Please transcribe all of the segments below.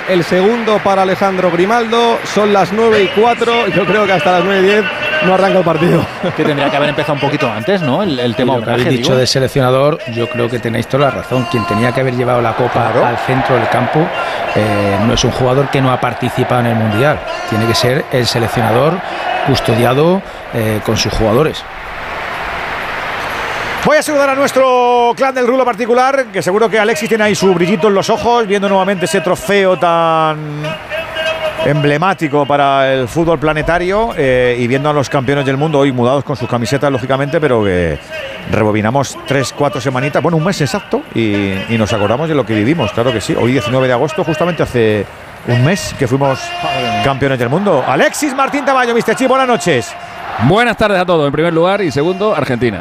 el segundo para Alejandro Grimaldo. Son las 9:04. Yo creo que hasta las 9:10 no arranca el partido. Que tendría que haber empezado un poquito antes, ¿no? El tema lo que habéis dicho de seleccionador, yo creo que tenéis toda la razón. Quien tenía que haber llevado la copa al centro del campo no es un jugador que no ha participado en el Mundial. Tiene que ser el seleccionador custodiado con sus jugadores. Voy a saludar a nuestro clan del rulo particular, que seguro que Alexis tiene ahí su brillito en los ojos, viendo nuevamente ese trofeo tan emblemático para el fútbol planetario y viendo a los campeones del mundo hoy mudados con sus camisetas, lógicamente, pero que rebobinamos 3-4 semanitas, bueno, un mes exacto, y nos acordamos de lo que vivimos, claro que sí. Hoy 19 de agosto, justamente hace un mes que fuimos campeones del mundo. Alexis Martín Tamayo, Mr. Chip, buenas noches. Buenas tardes a todos, en primer lugar, y segundo, Argentina.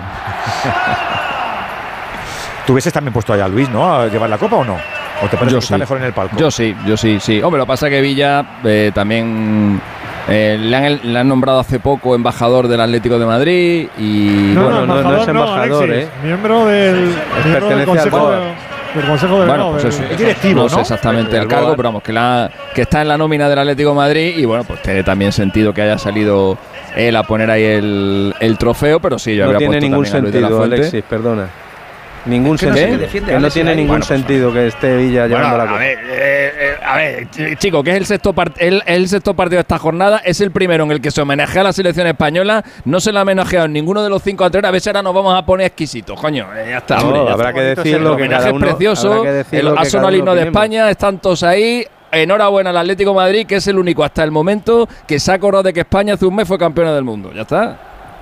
¿Tú hubieses también puesto allá a Luis, ¿no? ¿A llevar la copa o no? ¿O te parece que está mejor en el palco? Yo sí. Hombre, lo que pasa es que Villa también le han nombrado hace poco embajador del Atlético de Madrid y... No es embajador, Alexis, miembro del Consejo del Consejo de bueno, pues eso, directivo, no sé exactamente el cargo, pero vamos, que está en la nómina del Atlético de Madrid y bueno, pues tiene también sentido que haya salido él a poner ahí el trofeo, pero sí, yo habría puesto también a Luis de la Fuente. No tiene ningún sentido, Alexis, perdona. Ningún sentido. No tiene ningún sentido que esté Villa llevando la copa. A ver, chico, que es el sexto partido de esta jornada, es el primero en el que se homenajea a la selección española, no se le ha homenajeado en ninguno de los 5 anteriores, a ver si ahora nos vamos a poner exquisitos, coño, ya está. No, hombre, ya habrá está. que decirlo, el homenaje es precioso, ha sonado el himno de España, están todos ahí. Enhorabuena al Atlético de Madrid, que es el único hasta el momento que se ha acordado de que España hace un mes fue campeona del mundo, ya está.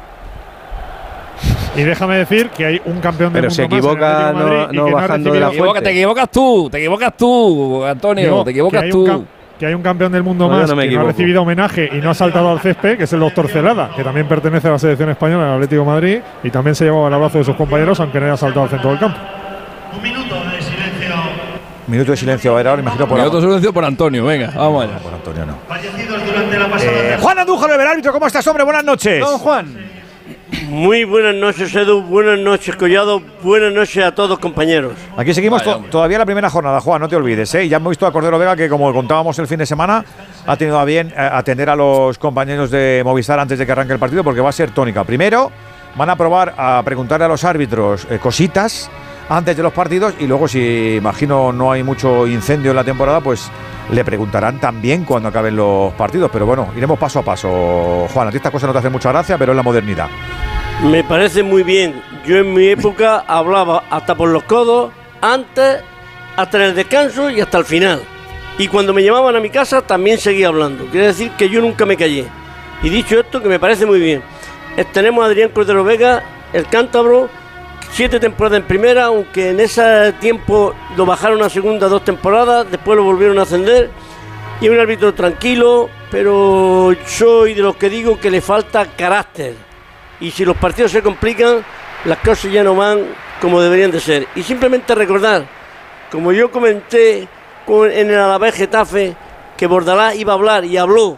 Y déjame decir que hay un campeón del mundo. Pero se equivoca no bajando de la fuente. Te equivocas tú, Antonio, te equivocas tú. Que hay un campeón del mundo más que no ha recibido homenaje y no ha saltado al césped, que es el doctor Celada, que también pertenece a la selección española del Atlético de Madrid y también se llevaba el abrazo de sus compañeros, aunque no haya saltado al centro del campo. Un minuto de silencio. Minuto de silencio, a ver, ahora imagino por minuto de silencio por Antonio, venga, vamos allá. Por Antonio no. Fallecidos durante la pasada. Juan Andújar, el árbitro, ¿cómo estás, hombre? Buenas noches. Don Juan. Muy buenas noches, Edu, buenas noches, Collado, buenas noches a todos, compañeros. Aquí seguimos todavía la primera jornada, Juan, no te olvides, ¿eh? Ya hemos visto a Cordero Vega que, como contábamos el fin de semana, ha tenido a bien atender a los compañeros de Movistar antes de que arranque el partido, porque va a ser tónica. Primero, van a probar a preguntarle a los árbitros cositas antes de los partidos y luego, si imagino no hay mucho incendio en la temporada, pues le preguntarán también cuando acaben los partidos. Pero bueno, iremos paso a paso. Juan, a ti esta cosa no te hace mucha gracia, pero es la modernidad. Me parece muy bien. Yo en mi época hablaba hasta por los codos, antes, hasta en el descanso y hasta el final. Y cuando me llamaban a mi casa también seguía hablando. Quiere decir que yo nunca me callé. Y dicho esto, que me parece muy bien. Tenemos a Adrián Cordero Vega, el cántabro, 7 temporadas en primera, aunque en ese tiempo lo bajaron a segunda 2 temporadas, después lo volvieron a ascender. Y un árbitro tranquilo, pero soy de los que digo que le falta carácter. Y si los partidos se complican, las cosas ya no van como deberían de ser. Y simplemente recordar, como yo comenté en el Alavés Getafe, que Bordalás iba a hablar y habló.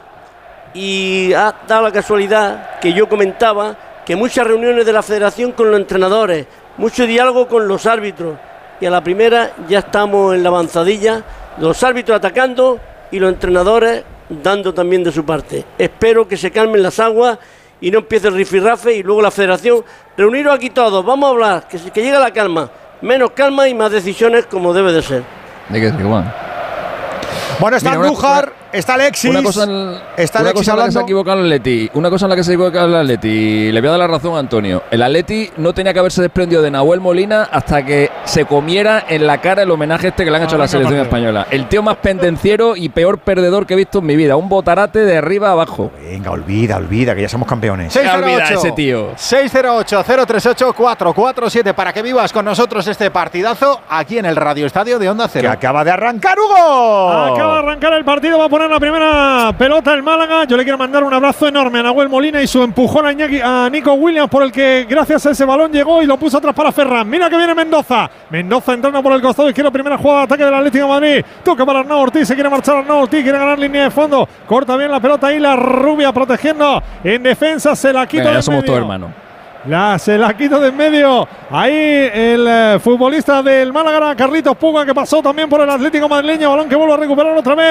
Y ha dado la casualidad que yo comentaba que muchas reuniones de la federación con los entrenadores, mucho diálogo con los árbitros. Y a la primera ya estamos en la avanzadilla, los árbitros atacando y los entrenadores dando también de su parte. Espero que se calmen las aguas y no empiece el rifirrafe y luego la federación. Reuniros aquí todos, vamos a hablar, que llegue la calma. Menos calma y más decisiones como debe de ser. ¿De qué se Juan? Bueno, está Andújar, está Alexis. Una cosa en la que se ha equivocado el Atleti. Una cosa en la que se ha equivocado el Atleti. Le voy a dar la razón a Antonio. El Atleti no tenía que haberse desprendido de Nahuel Molina hasta que se comiera en la cara el homenaje este que le han hecho a la selección española. El tío más pendenciero y peor perdedor que he visto en mi vida. Un botarate de arriba a abajo. Venga, olvida, que ya somos campeones. 608 ese tío. 608-038-447 para que vivas con nosotros este partidazo aquí en el Radio Estadio de Onda Cero. Que acaba de arrancar, Hugo. Acaba de arrancar el partido, va a poner la primera pelota el Málaga. Yo le quiero mandar un abrazo enorme a Nahuel Molina y su empujón a Nico Williams, por el que gracias a ese balón llegó y lo puso atrás para Ferran. Mira que viene Mendoza entrando por el costado izquierdo, primera jugada de ataque del Atlético de Madrid. Toca para Arnau Ortiz, se quiere marchar Arnau Ortiz, quiere ganar línea de fondo, corta bien la pelota ahí la Rubia protegiendo en defensa, se la quita. Venga, ya somos todos hermanos. Se la quita de en medio. Ahí el futbolista del Málaga, Carlitos Puga, que pasó también por el Atlético madrileño. Balón que vuelve a recuperar otra vez.